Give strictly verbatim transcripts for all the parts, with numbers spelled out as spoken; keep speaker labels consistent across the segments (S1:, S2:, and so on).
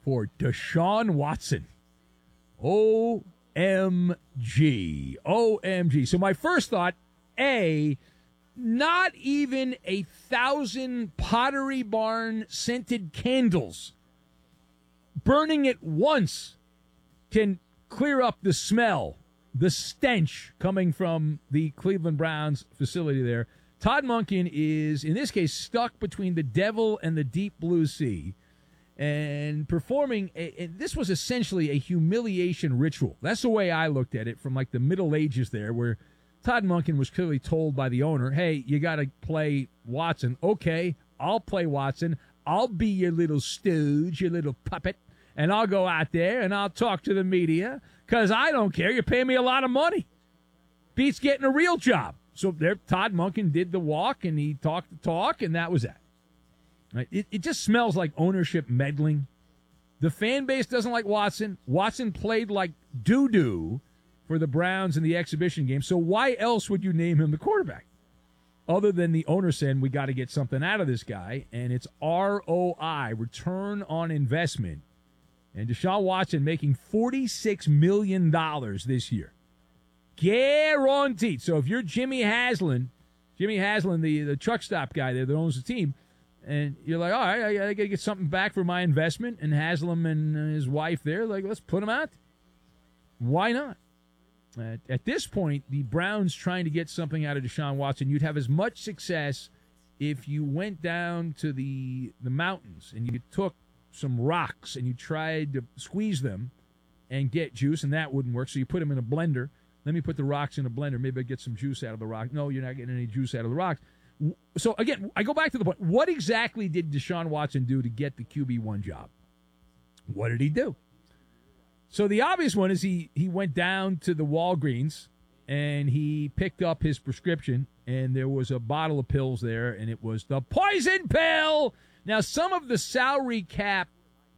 S1: for Deshaun Watson. O M G. O M G. So my first thought, A, not even a thousand Pottery Barn scented candles burning at once can clear up the smell, the stench coming from the Cleveland Browns facility there. Todd Monken is, in this case, stuck between the devil and the deep blue sea and performing, a, a, this was essentially a humiliation ritual. That's the way I looked at it from like the Middle Ages there, where Todd Monken was clearly told by the owner, hey, you got to play Watson. Okay, I'll play Watson. I'll be your little stooge, your little puppet, and I'll go out there and I'll talk to the media because I don't care. You're paying me a lot of money. Beats getting a real job. So there, Todd Monken did the walk, and he talked the talk, and that was that. Right? It, it just smells like ownership meddling. The fan base doesn't like Watson. Watson played like doo-doo for the Browns in the exhibition game, so why else would you name him the quarterback? Other than the owner saying, we got to get something out of this guy, and it's R O I, return on investment. And Deshaun Watson making forty-six million dollars this year. Guaranteed. So if you're Jimmy Haslam, Jimmy Haslam, the, the truck stop guy there that owns the team, and you're like, all right, I, I got to get something back for my investment, and Haslam and his wife there, like, let's put him out. Why not? At, at this point, the Browns trying to get something out of Deshaun Watson, you'd have as much success if you went down to the the mountains and you took some rocks and you tried to squeeze them and get juice, and that wouldn't work, so you put them in a blender. Let me put the rocks in a blender. Maybe I get some juice out of the rock. No, you're not getting any juice out of the rocks. So, again, I go back to the point. What exactly did Deshaun Watson do to get the Q B one job? What did he do? So the obvious one is he, he went down to the Walgreens and he picked up his prescription, and there was a bottle of pills there, and it was the poison pill. Now, some of the salary cap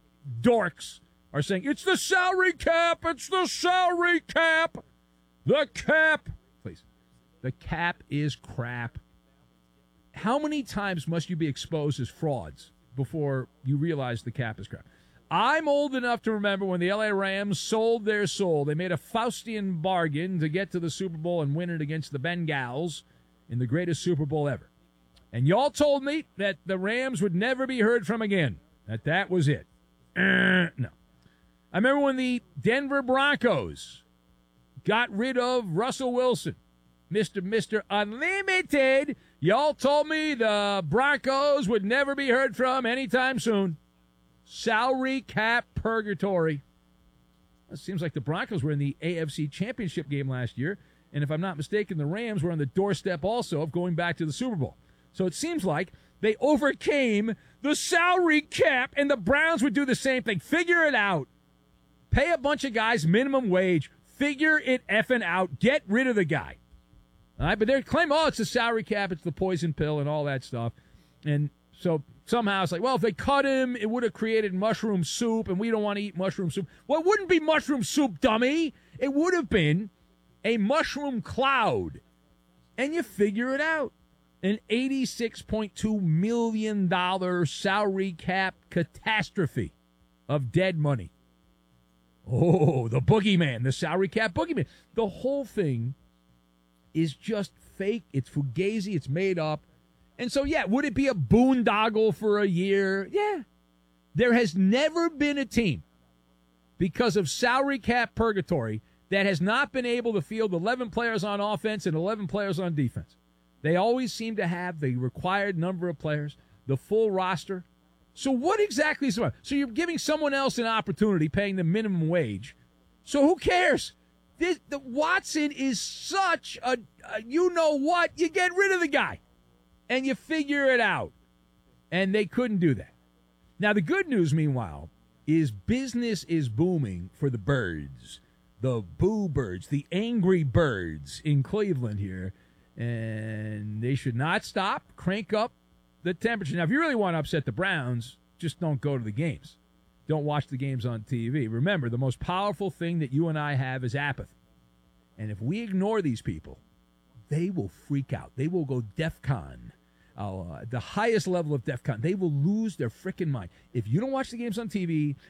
S1: dorks are saying, it's the salary cap, it's the salary cap. The cap, please. The cap is crap. How many times must you be exposed as frauds before you realize the cap is crap? I'm old enough to remember when the L A Rams sold their soul. They made a Faustian bargain to get to the Super Bowl and win it against the Bengals in the greatest Super Bowl ever. And y'all told me that the Rams would never be heard from again, that that was it. Uh, no. I remember when the Denver Broncos got rid of Russell Wilson, Mister Mister Unlimited. Y'all told me the Broncos would never be heard from anytime soon. Salary cap purgatory. It seems like the Broncos were in the A F C Championship game last year, and if I'm not mistaken, the Rams were on the doorstep also of going back to the Super Bowl. So it seems like they overcame the salary cap, and the Browns would do the same thing. Figure it out. Pay a bunch of guys minimum wage. Figure it effing out. Get rid of the guy. All right, but they claim, oh, it's the salary cap, it's the poison pill, and all that stuff. And so somehow it's like, well, if they cut him, it would have created mushroom soup, and we don't want to eat mushroom soup. Well, it wouldn't be mushroom soup, dummy. It would have been a mushroom cloud. And you figure it out. An eighty-six point two million dollars salary cap catastrophe of dead money. Oh, the boogeyman, the salary cap boogeyman. The whole thing is just fake. It's fugazi. It's made up. And so, yeah, would it be a boondoggle for a year? Yeah. There has never been a team, because of salary cap purgatory, that has not been able to field eleven players on offense and eleven players on defense. They always seem to have the required number of players, the full roster. So what exactly is it? So you're giving someone else an opportunity, paying the minimum wage. So who cares? This, the Watson is such a, a you-know-what. You get rid of the guy, and you figure it out. And they couldn't do that. Now, the good news, meanwhile, is business is booming for the birds, the boo birds, the angry birds in Cleveland here. And they should not stop, crank up the temperature. Now, if you really want to upset the Browns, just don't go to the games. Don't watch the games on T V. Remember, the most powerful thing that you and I have is apathy. And if we ignore these people, they will freak out. They will go DEFCON, uh, the highest level of DEFCON. They will lose their freaking mind. If you don't watch the games on T V